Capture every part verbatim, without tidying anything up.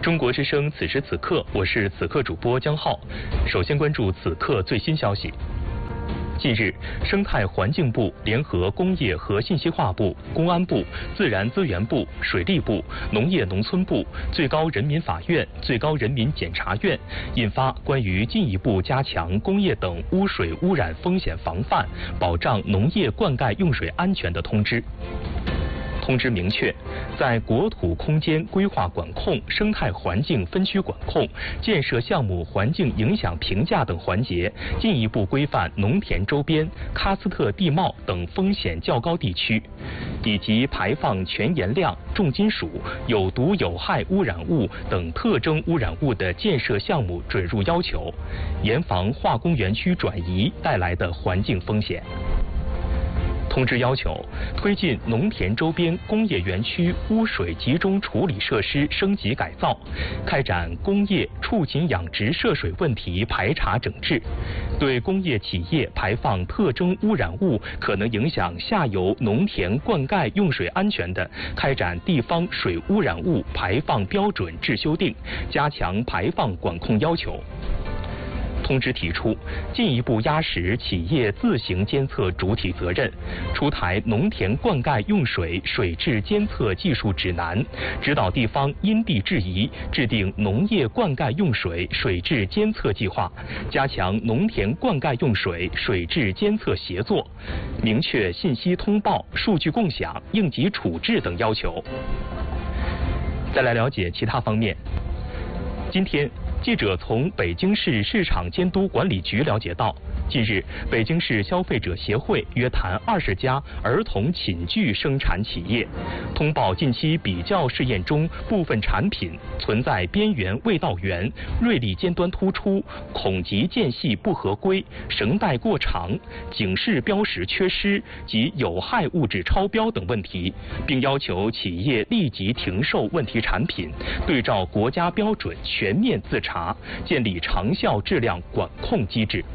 中国之声此时此刻，我是此刻主播江浩。首先关注此刻最新消息。近日，生态环境部联合工业和信息化部、公安部、自然资源部、水利部、农业农村部、最高人民法院、最高人民检察院印发关于进一步加强工业等污水污染风险防范、保障农业灌溉用水安全的通知。通知明确，在国土空间规划管控、生态环境分区管控、建设项目环境影响评价等环节，进一步规范农田周边、喀斯特地貌等风险较高地区，以及排放全盐量、重金属、有毒有害污染物等特征污染物的建设项目准入要求，严防化工园区转移带来的环境风险。通知要求，推进农田周边工业园区污水集中处理设施升级改造，开展工业畜禽养殖涉水问题排查整治，对工业企业排放特征污染物可能影响下游农田灌溉用水安全的，开展地方水污染物排放标准制修订，加强排放管控要求。通知提出，进一步压实企业自行监测主体责任，出台农田灌溉用水水质监测技术指南，指导地方因地制宜制定农业灌溉用水水质监测计划，加强农田灌溉用水水质监测协作，明确信息通报、数据共享、应急处置等要求。再来了解其他方面。今天，记者从北京市市场监督管理局了解到，近日，北京市消费者协会约谈二十家儿童寝具生产企业，通报近期比较试验中部分产品存在边缘味道源、锐利尖端突出、孔极间隙不合规、绳带过长、警示标识缺失及有害物质超标等问题，并要求企业立即停售问题产品，对照国家标准全面自查，建立长效质量管控机制。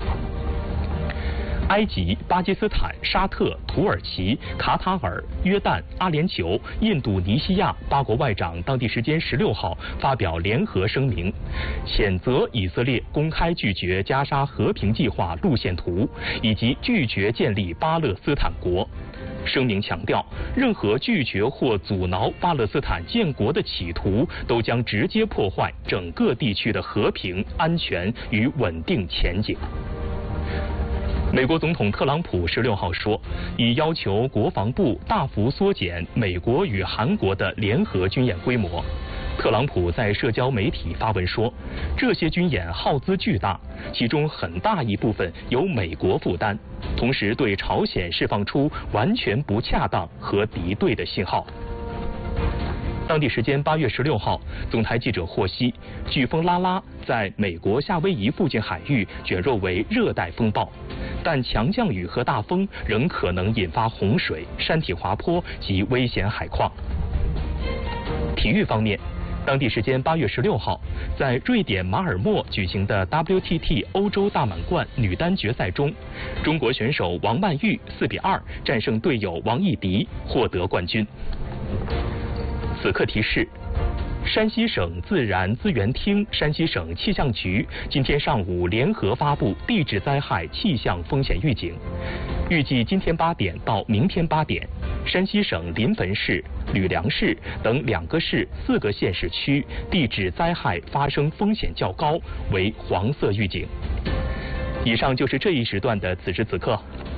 埃及、巴基斯坦、沙特、土耳其、卡塔尔、约旦、阿联酋、印度尼西亚八国外长当地时间十六号发表联合声明，谴责以色列公开拒绝加沙和平计划路线图，以及拒绝建立巴勒斯坦国。声明强调，任何拒绝或阻挠巴勒斯坦建国的企图，都将直接破坏整个地区的和平、安全与稳定前景。美国总统特朗普十六号说，已要求国防部大幅缩减美国与韩国的联合军演规模。特朗普在社交媒体发文说，这些军演耗资巨大，其中很大一部分由美国负担，同时对朝鲜释放出完全不恰当和敌对的信号。当地时间八月十六号，总台记者获悉，飓风拉拉在美国夏威夷附近海域卷入为热带风暴，但强降雨和大风仍可能引发洪水、山体滑坡及危险海况。体育方面，当地时间八月十六号，在瑞典马尔默举行的 W T T 欧洲大满贯女单决赛中，中国选手王曼玉四比二战胜队友王艺迪，获得冠军。此刻提示，山西省自然资源厅、山西省气象局今天上午联合发布地质灾害气象风险预警，预计今天八点到明天八点，山西省临汾市、吕梁市等两个市、四个县市区地质灾害发生风险较高，为黄色预警。以上就是这一时段的此时此刻。